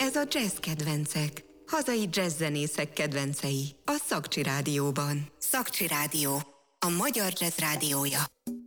Ez a Jazz Kedvencek, hazai jazzzenészek kedvencei a Szakcsi Rádióban. Szakcsi Rádió, a magyar jazz rádiója.